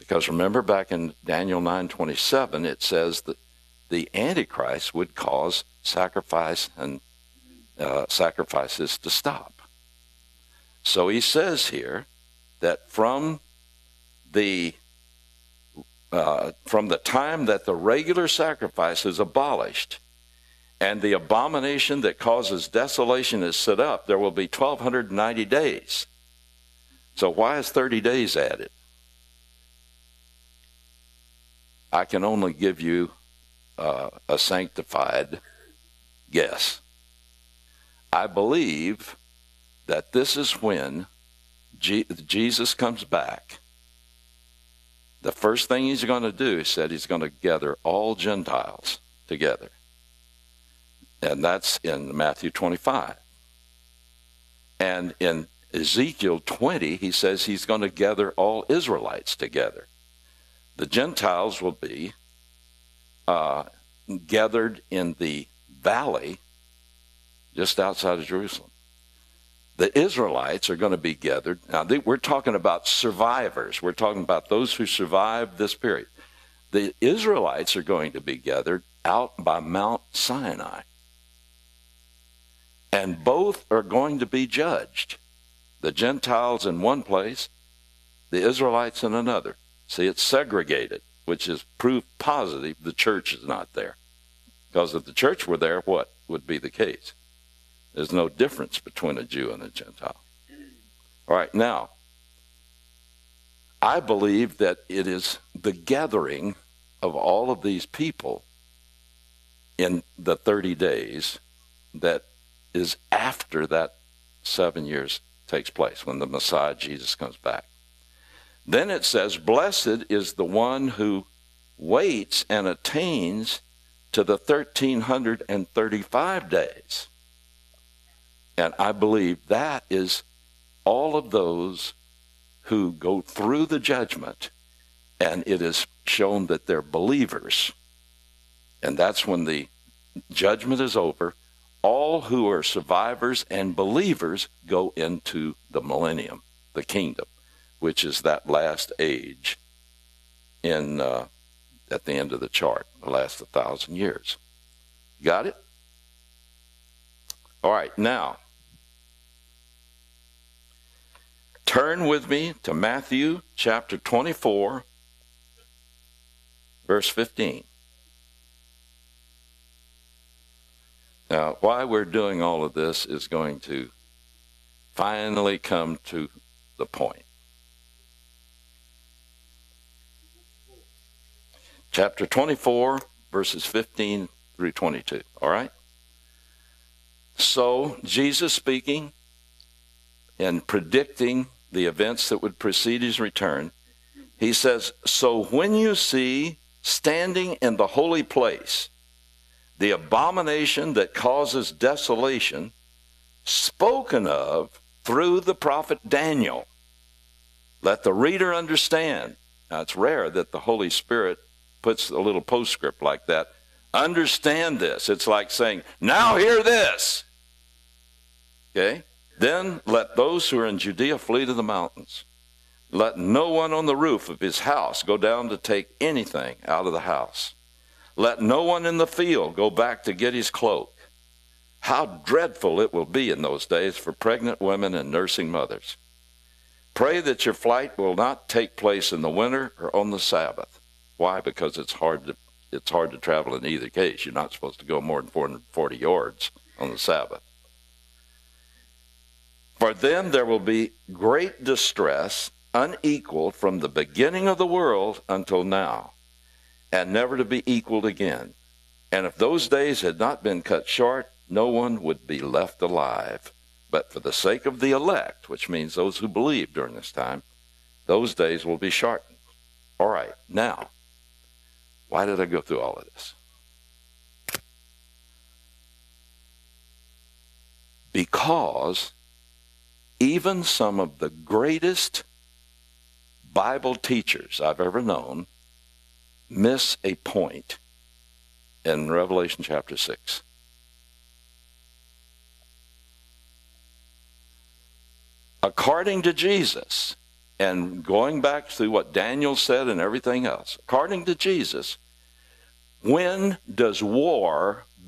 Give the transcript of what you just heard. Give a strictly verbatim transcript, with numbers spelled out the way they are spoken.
Because remember back in Daniel nine twenty-seven, it says that the Antichrist would cause sacrifice and uh, sacrifices to stop. So he says here that from the uh, from the time that the regular sacrifice is abolished and the abomination that causes desolation is set up, there will be twelve ninety days. So why is thirty days added? I can only give you uh, a sanctified guess. I believe that this is when G- Jesus comes back. The first thing he's going to do, he said he's going to gather all Gentiles together. And that's in Matthew twenty-five. And in Ezekiel twenty, he says he's going to gather all Israelites together. The Gentiles will be uh, gathered in the valley just outside of Jerusalem. The Israelites are going to be gathered. Now, they, we're talking about survivors. We're talking about those who survived this period. The Israelites are going to be gathered out by Mount Sinai. And both are going to be judged. The Gentiles in one place, the Israelites in another. See, it's segregated, which is proof positive the church is not there. Because if the church were there, what would be the case? There's no difference between a Jew and a Gentile. All right, now, I believe that it is the gathering of all of these people in the thirty days that is after that seven years takes place, when the Messiah, Jesus, comes back. Then it says, blessed is the one who waits and attains to the thirteen thirty-five days. And I believe that is all of those who go through the judgment, and it is shown that they're believers. And that's when the judgment is over. All who are survivors and believers go into the millennium, the kingdom, which is that last age in uh, at the end of the chart, the last one thousand years. Got it? All right, now, turn with me to Matthew chapter twenty-four, verse fifteen. Now, why we're doing all of this is going to finally come to the point. Chapter twenty-four, verses fifteen through twenty-two, all right? So, Jesus speaking and predicting the events that would precede his return, he says, so when you see standing in the holy place the abomination that causes desolation, spoken of through the prophet Daniel, let the reader understand. Now, it's rare that the Holy Spirit puts a little postscript like that. Understand this. It's like saying, now hear this. Okay? Then let those who are in Judea flee to the mountains. Let no one on the roof of his house go down to take anything out of the house. Let no one in the field go back to get his cloak. How dreadful it will be in those days for pregnant women and nursing mothers. Pray that your flight will not take place in the winter or on the Sabbath. Why? Because it's hard to it's hard to travel in either case. You're not supposed to go more than four hundred forty yards on the Sabbath. For then there will be great distress, unequaled from the beginning of the world until now, and never to be equaled again. And if those days had not been cut short, no one would be left alive. But for the sake of the elect, which means those who believe during this time, those days will be shortened. All right, now, why did I go through all of this? Because even some of the greatest Bible teachers I've ever known miss a point in Revelation chapter six. According to Jesus, and going back to what Daniel said and everything else, according to Jesus, when does war